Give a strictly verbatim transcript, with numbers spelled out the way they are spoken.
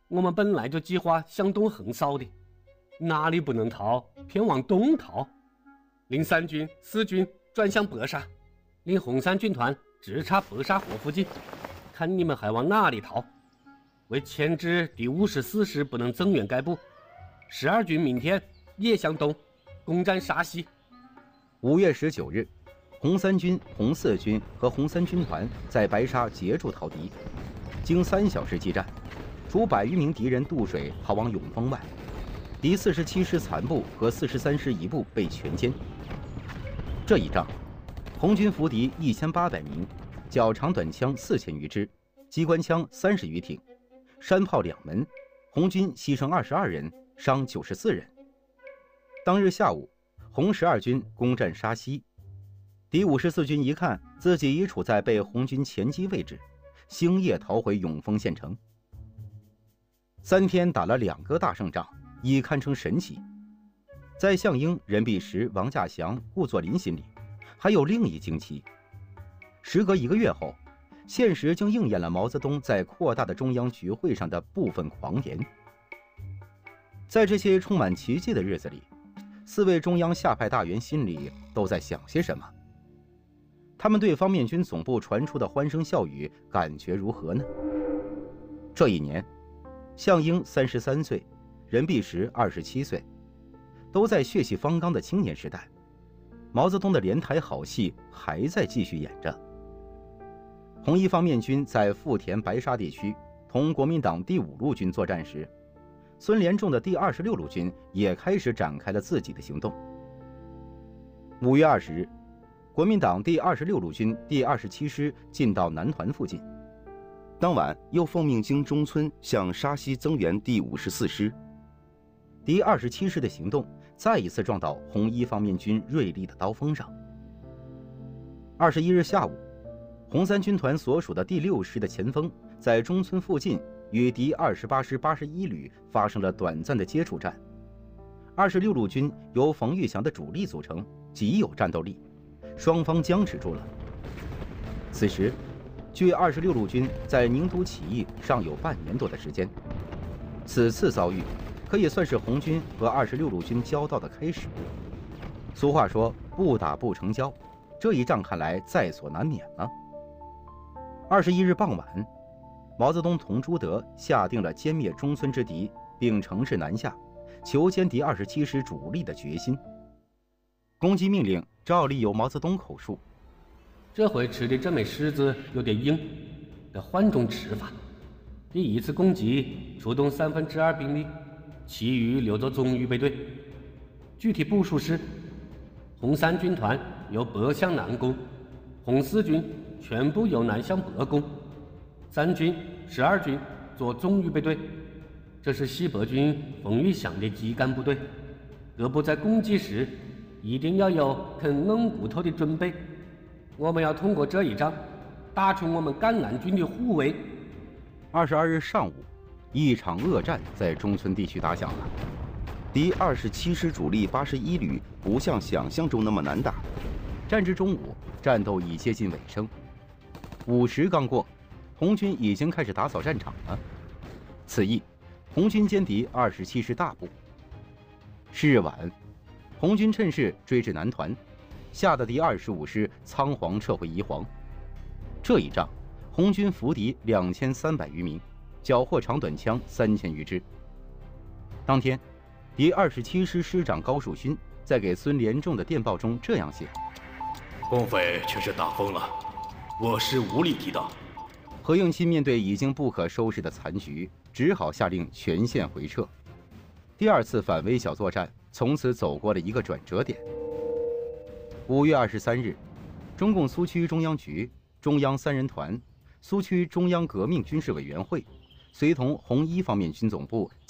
我们本来就计划向东横扫的，哪里不能逃，偏往东逃。令三军、四军转向白沙，令红三军团直插白沙河附近，看你们还往哪里逃。为牵制第五十四师不能增援该部，十二军明天也向东攻占沙溪。 五月十九日，红三军、红四军和红三军团在白沙截住逃敌，经三小时激战，数百余名敌人渡水逃往永丰外，敌四十七师残部和四十三师一部被全歼。这一仗，红军俘敌一千八百名，较长短枪四千余支，机关枪三十余挺，山炮两门，红军牺牲二十二人，伤九十四人。当日下午，红十二军攻占沙溪，敌五十四军一看自己已处在被红军前击位置，星夜逃回永丰县城。三天打了两个大胜仗，已堪称神奇。在项英、任弼时、王稼祥、顾作霖心里，还有另一惊奇。时隔一个月后，现实竟应验了毛泽东在扩大的中央局会上的部分狂言。在这些充满奇迹的日子里，四位中央下派大员心里都在想些什么？他们对方面军总部传出的欢声笑语感觉如何呢？这一年，项英三十三岁，任弼时二十七岁，都在血气方刚的青年时代。毛泽东的连台好戏还在继续演着。红一方面军在富田白沙地区同国民党第五路军作战时，孙连仲的第二十六路军也开始展开了自己的行动。五月二十日，国民党第二十六路军第二十七师进到南团附近，当晚又奉命经中村向沙溪增援第五十四师。第二十七师的行动再一次撞到红一方面军锐利的刀锋上。二十一日下午，红三军团所属的第六师的前锋在中村附近与敌二十八师八十一旅发生了短暂的接触战。二十六路军由冯玉祥的主力组成，极有战斗力，双方僵持住了。此时，距二十六路军在宁都起义尚有半年多的时间。此次遭遇可以算是红军和二十六路军交道的开始。俗话说不打不成交，这一仗看来在所难免了。二十一日傍晚，毛泽东同朱德下定了歼灭中村之敌并乘势南下求歼敌二十七师主力的决心。攻击命令照例由毛泽东口述。 这回吃的这枚柿子有点硬，得换种吃法。第一次攻击出动三分之二兵力，其余留作总预备队。具体部署是：红三军团由北向南攻，红四军全部由南向北攻，三军、十二军做总预备队。这是西北军冯玉祥的基干部队，各部在攻击时一定要有啃硬骨头的准备。我们要通过这一仗打出我们赣南军的护卫。 二十二日上午，一场恶战在中村地区打响了。敌二十七师主力八十一旅不像想象中那么难打。战至中午，战斗已接近尾声。午时刚过，红军已经开始打扫战场了。此役，红军歼敌二十七师大部。是日晚，红军趁势追至南团，吓得敌二十五师仓皇撤回宜黄。这一仗，红军俘敌两千三百余名，缴获长短枪三千余支。当天，敌二十七师师长高树勋在给孙连仲的电报中这样写： 共匪却是打疯了，我师无力抵挡。 何应钦面对已经不可收拾的残局，只好下令全线回撤。第二次反围剿作战从此走过了一个转折点。五月二十三日，中共苏区中央局、中央三人团、苏区中央革命军事委员会，随同红一方面军总部